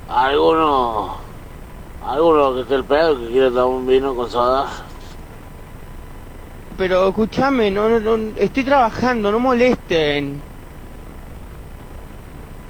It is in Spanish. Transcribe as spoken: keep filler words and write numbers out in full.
Alguno, alguno que esté el pedo que quiera tomar un vino con soda. Pero escúchame, no, no, no, estoy trabajando, no molesten.